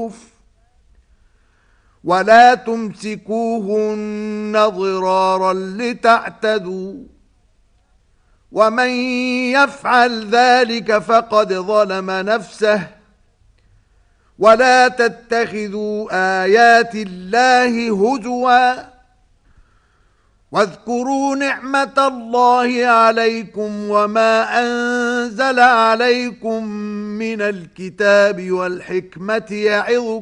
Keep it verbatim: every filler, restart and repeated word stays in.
ولا تمسكوهن ضرارا لتعتدوا ومن يفعل ذلك فقد ظلم نفسه ولا تتخذوا آيات الله هزوا واذكروا نعمة الله عليكم وما أنزل عليكم من الكتاب والحكمة يعظكم